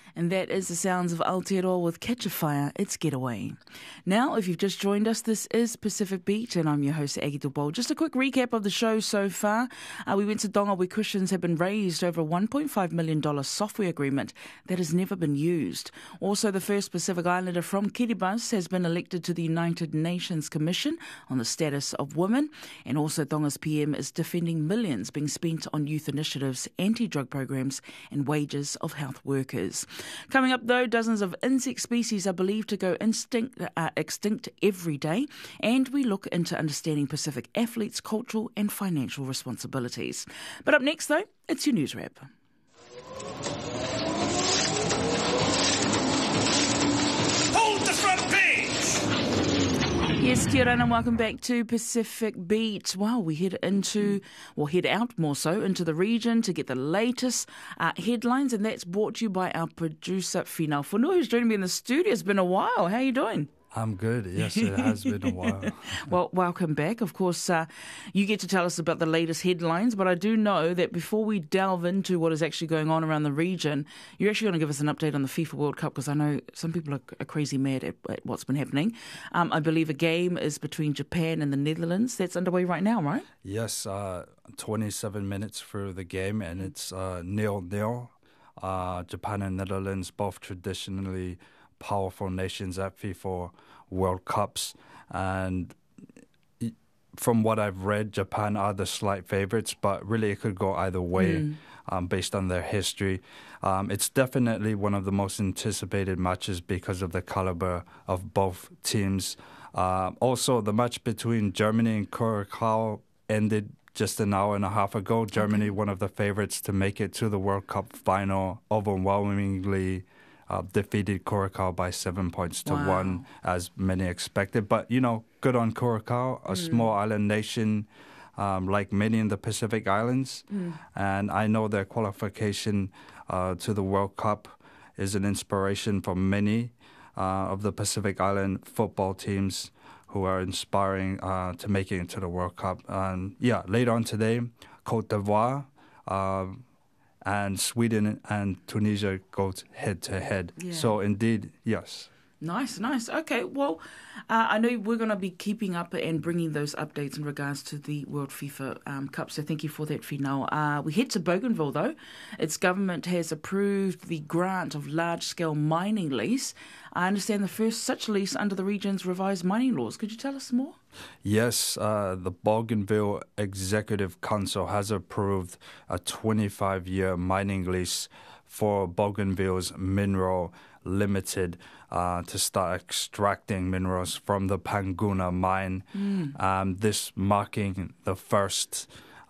And that is the sounds of Aotearoa with Catch a Fire, It's Getaway. Now, if you've just joined us, this is Pacific Beat, and I'm your host, Aggie Dubois. Just a quick recap of the show so far. We went to Tonga where questions have been raised over a $1.5 million software agreement that has never been used. Also, the first Pacific Islander from Kiribati has been elected to the United Nations Commission on the Status of Women. And also, Tonga's PM is defending millions being spent on youth initiatives, anti-drug programs, and wages of health workers. Coming up, though, dozens of insect species are believed to go extinct every day, and we look into understanding Pacific athletes' cultural and financial responsibilities. But up next, though, it's your news wrap. Hold the front page! Yes, kia ora and welcome back to Pacific Beat. Well, we head out more so into the region to get the latest headlines, and that's brought to you by our producer, Finau Whanua, who's joining me in the studio. It's been a while. How are you doing? I'm good. Yes, it has been a while. Well, welcome back. Of course, you get to tell us about the latest headlines, but I do know that before we delve into what is actually going on around the region, you're actually going to give us an update on the FIFA World Cup, because I know some people are crazy mad at what's been happening. I believe a game is between Japan and the Netherlands. That's underway right now, right? Yes, 27 minutes through the game, and it's 0-0. Japan and Netherlands, both traditionally powerful nations at FIFA World Cups, and from what I've read, Japan are the slight favorites, but really it could go either way based on their history. It's definitely one of the most anticipated matches because of the caliber of both teams. Also, the match between Germany and Curacao ended just an hour and a half ago. Germany, one of the favorites to make it to the World Cup final, overwhelmingly defeated Curacao by 7 points to 1, as many expected. But, good on Curacao, a small island nation like many in the Pacific Islands. And I know their qualification to the World Cup is an inspiration for many of the Pacific Island football teams who are inspiring to make it into the World Cup. And later on today, Côte d'Ivoire and Sweden and Tunisia goes head-to-head. Yeah. So, indeed, yes. Nice. Okay, well, I know we're going to be keeping up and bringing those updates in regards to the World FIFA Cup, so thank you for that, Finau. We head to Bougainville, though. Its government has approved the grant of large-scale mining lease. I understand the first such lease under the region's revised mining laws. Could you tell us more? Yes, the Bougainville Executive Council has approved a 25-year mining lease for Bougainville's Mineral Limited to start extracting minerals from the Panguna mine. This marking the first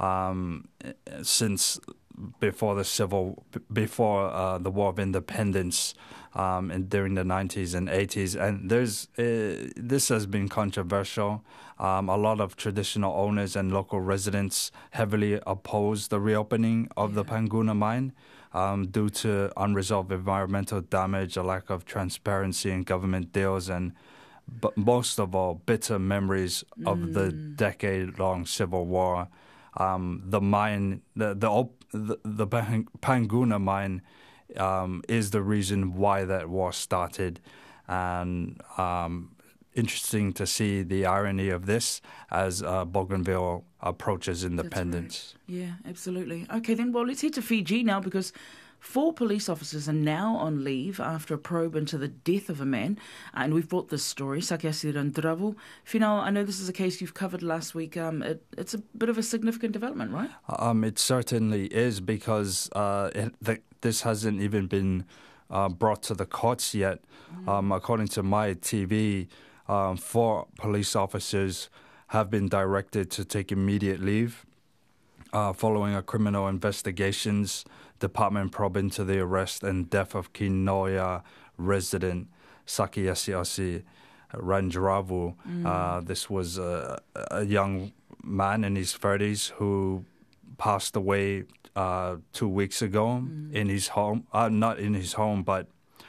since before the War of Independence and during the 90s and 80s. And this has been controversial. A lot of traditional owners and local residents heavily oppose the reopening of the Panguna mine due to unresolved environmental damage, a lack of transparency in government deals, but most of all, bitter memories of the decade-long civil war. The mine, the Panguna mine, is the reason why that war started, and interesting to see the irony of this as Bougainville approaches independence. Right. Yeah, absolutely. Okay, then, well, let's head to Fiji now, because 4 police officers are now on leave after a probe into the death of a man. And we've brought this story, Sakiasi Randravu. Finau, I know this is a case you've covered last week. It's a bit of a significant development, right? It certainly is, because this hasn't even been brought to the courts yet. According to my TV, 4 police officers have been directed to take immediate leave following a criminal investigations department probe into the arrest and death of Kinoya resident Sakiasi Randravu. This was a young man in his 30s who passed away 2 weeks ago in his home, not in his home, but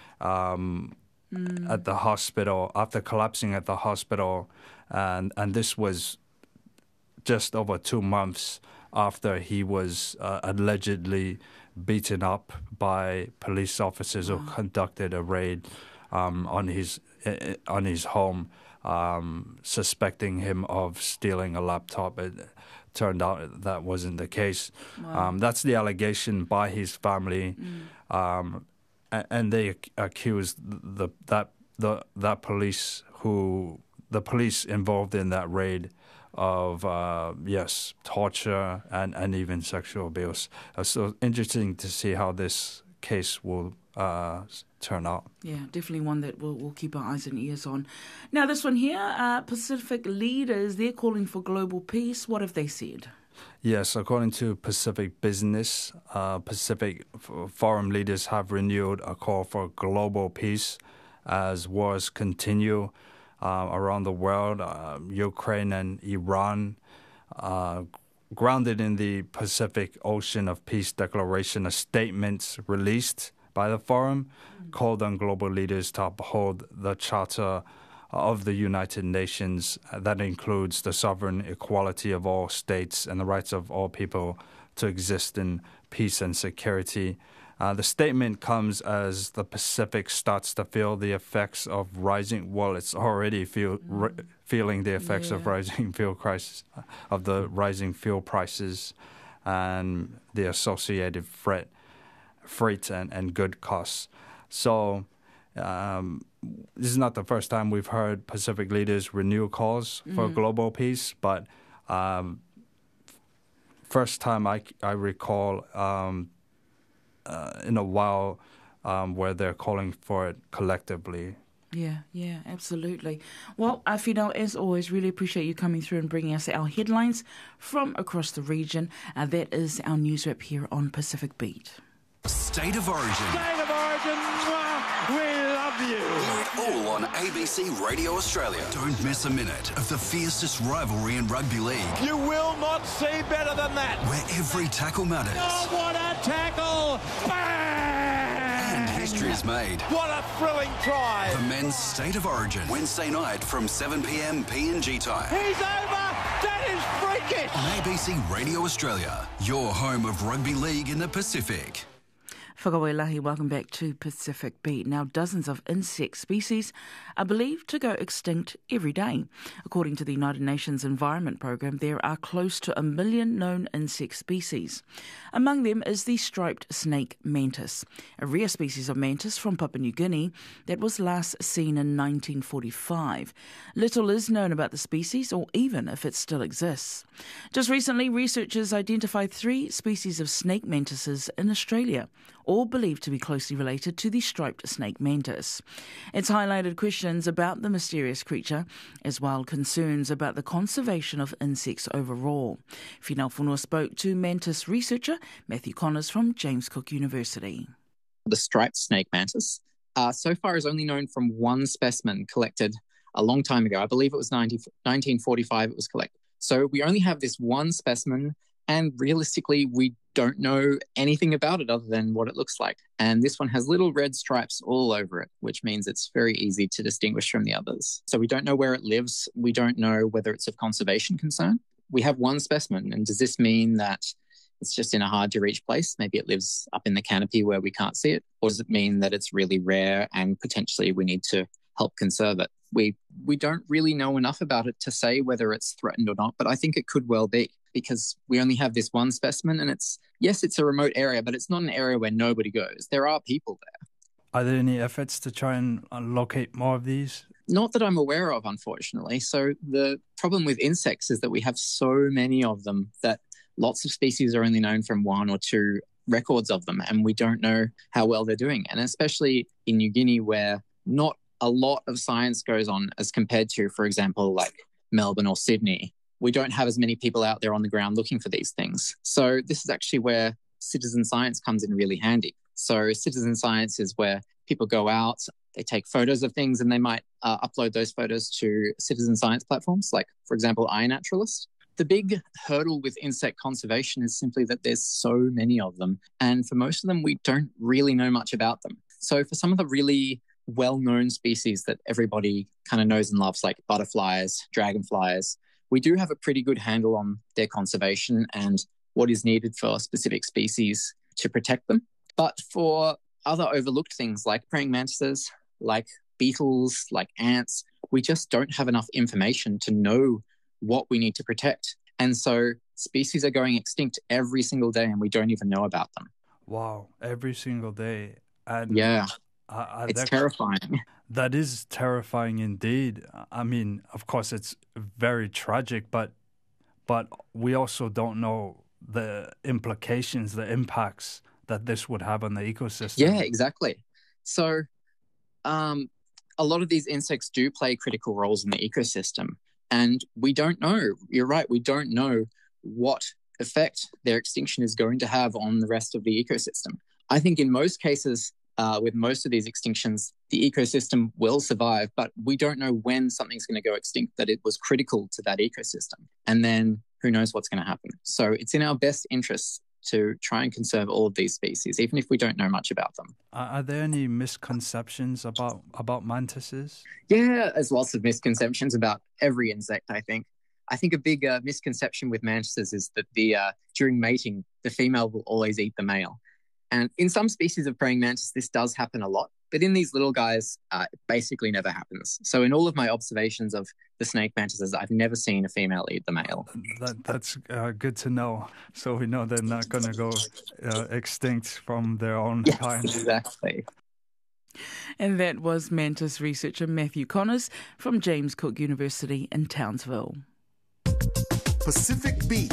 at the hospital, after collapsing at the hospital. And this was just over 2 months after he was allegedly beaten up by police officers who conducted a raid on his home, suspecting him of stealing a laptop. It turned out that wasn't the case. Wow. That's the allegation by his family, and they accused the police involved in that raid of torture and even sexual abuse. So interesting to see how this case will turn out. Yeah, definitely one that we'll keep our eyes and ears on. Now, this one here, Pacific leaders, they're calling for global peace. What have they said? Yes, according to Pacific Business, Pacific Forum leaders have renewed a call for global peace as wars continue around the world. Ukraine and Iran, grounded in the Pacific Ocean of Peace Declaration, a statement released by the forum called on global leaders to uphold the Charter of the United Nations that includes the sovereign equality of all states and the rights of all people to exist in peace and security. The statement comes as the Pacific starts to feel the effects of rising. Well, it's already feeling the effects of rising fuel crisis, of the rising fuel prices, and the associated freight and good costs. So this is not the first time we've heard Pacific leaders renew calls for global peace, but first time I recall in a while where they're calling for it collectively. Yeah, absolutely. Well, Fidel, as always, really appreciate you coming through and bringing us our headlines from across the region. That is our news wrap here on Pacific Beat. State of Origin. State of Origin, we love you. Hear it all on ABC Radio Australia. Don't miss a minute of the fiercest rivalry in rugby league. You will not see better than that. Where every tackle matters. Oh, what a tackle! Bang! And history is made. What a thrilling try. The men's State of Origin. Wednesday night from 7 p.m. PNG time. He's over. That is freakish. On ABC Radio Australia, your home of rugby league in the Pacific. Whakawailahi, welcome back to Pacific Beat. Now, dozens of insect species are believed to go extinct every day. According to the United Nations Environment Programme, there are close to 1 million known insect species. Among them is the striped snake mantis, a rare species of mantis from Papua New Guinea that was last seen in 1945. Little is known about the species, or even if it still exists. Just recently, researchers identified 3 species of snake mantises in Australia, all believed to be closely related to the striped snake mantis. It's highlighted questions about the mysterious creature, as well as concerns about the conservation of insects overall. Finau Whanua spoke to mantis researcher Matthew Connors from James Cook University. The striped snake mantis so far is only known from one specimen collected a long time ago. I believe it was 1945 it was collected. So we only have this one specimen, and realistically, we don't know anything about it other than what it looks like. And this one has little red stripes all over it, which means it's very easy to distinguish from the others. So we don't know where it lives. We don't know whether it's of conservation concern. We have one specimen, and does this mean that it's just in a hard-to-reach place? Maybe it lives up in the canopy where we can't see it. Or does it mean that it's really rare and potentially we need to help conserve it? We don't really know enough about it to say whether it's threatened or not, but I think it could well be, because we only have this one specimen, and it's a remote area, but it's not an area where nobody goes. There are people there. Are there any efforts to try and locate more of these? Not that I'm aware of, unfortunately. So the problem with insects is that we have so many of them that lots of species are only known from 1 or 2 records of them, and we don't know how well they're doing. And especially in New Guinea, where not a lot of science goes on as compared to, for example, like Melbourne or Sydney. We don't have as many people out there on the ground looking for these things. So this is actually where citizen science comes in really handy. So citizen science is where people go out, they take photos of things, and they might upload those photos to citizen science platforms, like, for example, iNaturalist. The big hurdle with insect conservation is simply that there's so many of them. And for most of them, we don't really know much about them. So for some of the really well-known species that everybody kind of knows and loves, like butterflies, dragonflies, we do have a pretty good handle on their conservation and what is needed for specific species to protect them. But for other overlooked things like praying mantises, like beetles, like ants, we just don't have enough information to know what we need to protect. And so species are going extinct every single day and we don't even know about them. Wow, every single day. And yeah, it's terrifying. That is terrifying indeed. I mean, of course, it's very tragic, but we also don't know the implications, the impacts that this would have on the ecosystem. Yeah, exactly. So a lot of these insects do play critical roles in the ecosystem. And we don't know, you're right, we don't know what effect their extinction is going to have on the rest of the ecosystem. I think in most cases, with most of these extinctions, the ecosystem will survive, but we don't know when something's going to go extinct that it was critical to that ecosystem. And then who knows what's going to happen. So it's in our best interests to try and conserve all of these species, even if we don't know much about them. Are there any misconceptions about mantises? Yeah, there's lots of misconceptions about every insect, I think. I think a big misconception with mantises is that during mating, the female will always eat the male. And in some species of praying mantis, this does happen a lot. But in these little guys, it basically never happens. So in all of my observations of the snake mantises, I've never seen a female eat the male. That's good to know. So we know they're not going to go extinct from their own kind. Exactly. And that was mantis researcher Matthew Connors from James Cook University in Townsville. Pacific Beat.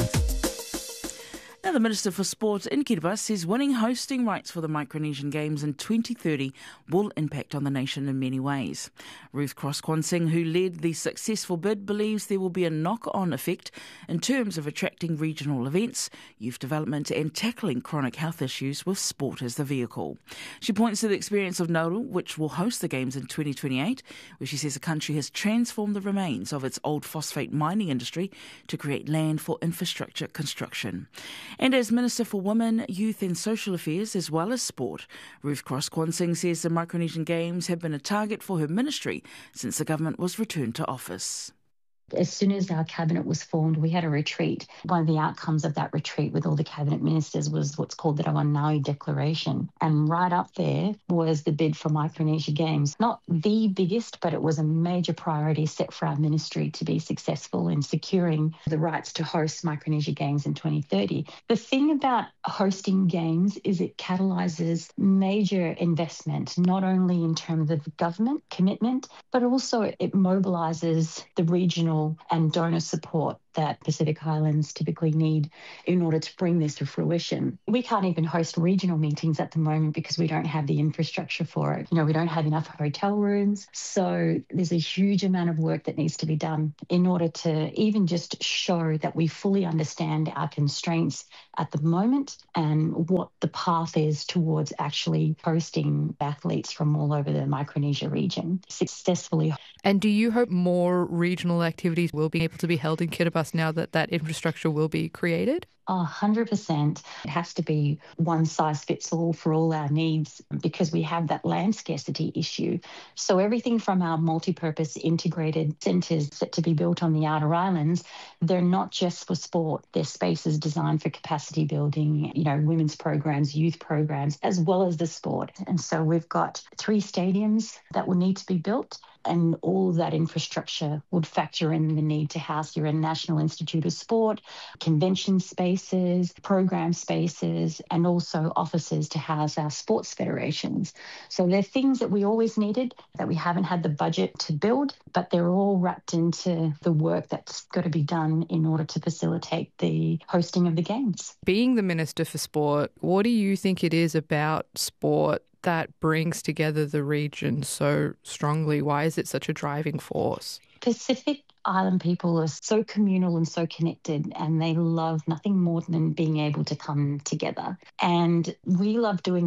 Now, the Minister for Sport in Kiribati says winning hosting rights for the Micronesian Games in 2030 will impact on the nation in many ways. Ruth Cross-Kwan-Sing, who led the successful bid, believes there will be a knock-on effect in terms of attracting regional events, youth development and tackling chronic health issues with sport as the vehicle. She points to the experience of Nauru, which will host the Games in 2028, where she says the country has transformed the remains of its old phosphate mining industry to create land for infrastructure construction. And as Minister for Women, Youth and Social Affairs as well as Sport, Ruth Cross-Kwan-Sing says the Micronesian Games have been a target for her ministry since the government was returned to office. As soon as our cabinet was formed, we had a retreat. One of the outcomes of that retreat with all the cabinet ministers was what's called the Rawanawi Declaration. And right up there was the bid for Micronesia Games. Not the biggest, but it was a major priority set for our ministry to be successful in securing the rights to host Micronesia Games in 2030. The thing about hosting games is it catalyses major investment, not only in terms of government commitment, but also it mobilises the regional and donor support that Pacific Islands typically need in order to bring this to fruition. We can't even host regional meetings at the moment because we don't have the infrastructure for it. We don't have enough hotel rooms. So there's a huge amount of work that needs to be done in order to even just show that we fully understand our constraints at the moment and what the path is towards actually hosting athletes from all over the Micronesia region successfully. And do you hope more regional activities will be able to be held in Kiribati now that that infrastructure will be created? 100%. It has to be one size fits all for all our needs because we have that land scarcity issue. So everything from our multi-purpose integrated centres set to be built on the outer islands, they're not just for sport. They're spaces designed for capacity building, women's programs, youth programs, as well as the sport. And so we've got 3 stadiums that will need to be built. And all that infrastructure would factor in the need to house your National Institute of Sport, convention spaces, program spaces, and also offices to house our sports federations. So they're things that we always needed that we haven't had the budget to build, but they're all wrapped into the work that's got to be done in order to facilitate the hosting of the Games. Being the Minister for Sport, what do you think it is about sport that brings together the region so strongly? Why is it such a driving force? Pacific Island people are so communal and so connected, and they love nothing more than being able to come together. And we love doing this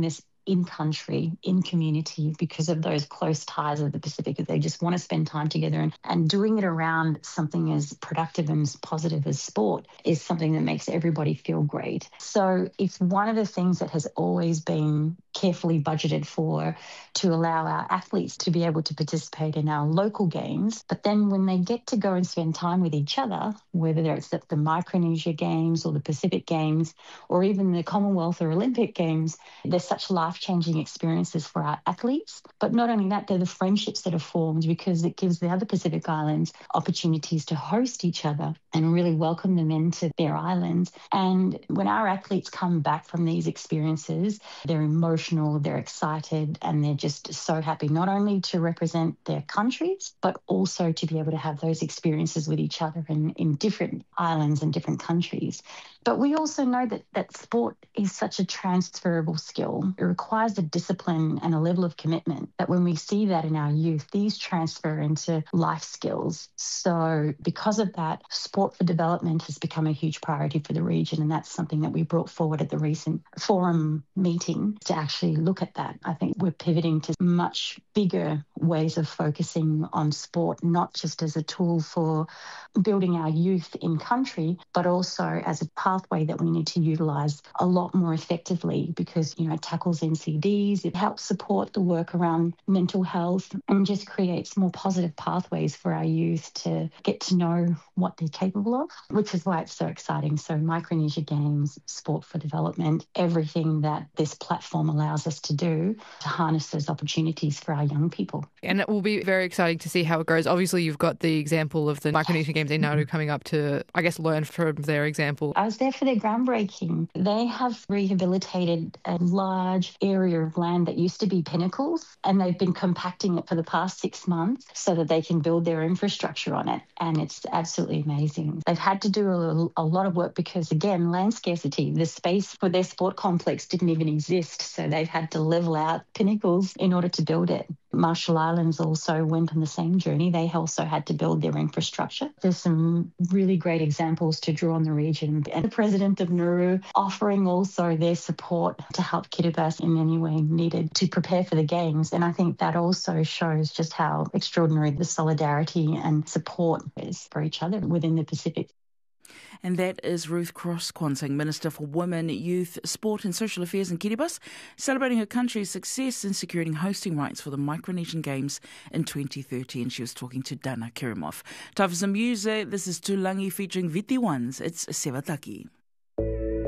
in country, in community, because of those close ties of the Pacific. They just want to spend time together, and doing it around something as productive and as positive as sport is something that makes everybody feel great. So it's one of the things that has always been carefully budgeted for, to allow our athletes to be able to participate in our local games. But then when they get to go and spend time with each other, whether it's at the Micronesia Games or the Pacific Games or even the Commonwealth or Olympic Games, they're such life-changing experiences for our athletes. But not only that, they're the friendships that are formed, because it gives the other Pacific Islands opportunities to host each other and really welcome them into their islands. And when our athletes come back from these experiences, they're emotional, they're excited, and they're just so happy, not only to represent their countries, but also to be able to have those experiences with each other in different islands and different countries. But we also know that sport is such a transferable skill. It requires a discipline and a level of commitment that when we see that in our youth, these transfer into life skills. So because of that, sport for development has become a huge priority for the region, and that's something that we brought forward at the recent forum meeting to actually look at that. I think we're pivoting to much bigger ways of focusing on sport, not just as a tool for building our youth in country, but also as a pathway that we need to utilise a lot more effectively, because, it tackles NCDs, it helps support the work around mental health, and just creates more positive pathways for our youth to get to know what they're capable of, which is why it's so exciting. So Micronesia Games, sport for development, everything that this platform allows us to do to harness those opportunities for our young people. And it will be very exciting to see how it goes. Obviously, you've got the example of the Micronesia Games in Nauru coming up to, I guess, learn from their example. I was there for their groundbreaking. They have rehabilitated a large area of land that used to be pinnacles, and they've been compacting it for the past 6 months so that they can build their infrastructure on it. And it's absolutely amazing. They've had to do a lot of work because, again, land scarcity. The space for their sport complex didn't even exist, so they've had to level out pinnacles in order to build it. Marshall Islands also went on the same journey. They also had to build their infrastructure. There's some really great examples to draw on the region. And the president of Nauru offering also their support to help Kiribati in any way needed to prepare for the Games. And I think that also shows just how extraordinary the solidarity and support is for each other within the Pacific. And that is Ruth Cross-Kwanzeng, Minister for Women, Youth, Sport and Social Affairs in Kiribati, celebrating her country's success in securing hosting rights for the Micronesian Games in 2030. And she was talking to Dana Kirimov. Time for some music. This is Tulangi featuring Viti Ones. It's Sevataki.